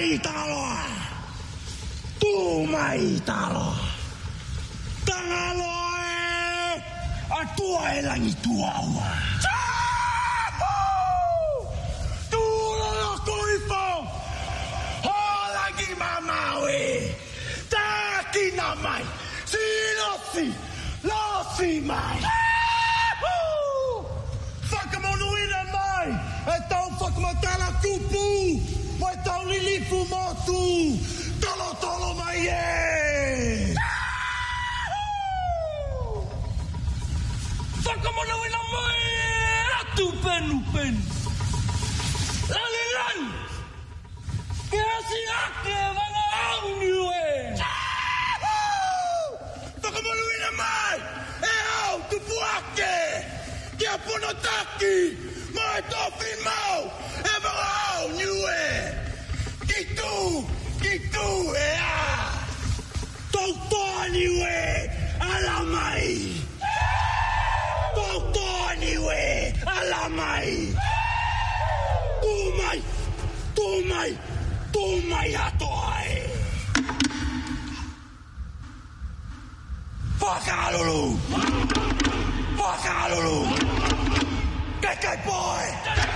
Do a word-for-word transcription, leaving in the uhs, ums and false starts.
mai taloa. Tu mai taloa. Tangaloe. Atua elangi tuaua. Tulola kuifo. Holagi mamawe. Takina mai. Sinosi. Losi mai. Whakamonuina mai. E tau whakamatala kupu. Mai tau lilifu motu. Tolo tolo mai e. Whakamonuina mai. Ratu penu penu. Lali lali. Kea si ake wanga au niwe. Whakamonuina mai. E au tupu ake. Kia pono taki. Mai tofi mau. E wanga au niwe. Kitu. Kitu e a. Tautoa niwe. Ala mai. Tautoa niwe. Ala mai. Tumai. Tumai. Tumai atoai. Whakalulu. Whakalulu. Kekai boy.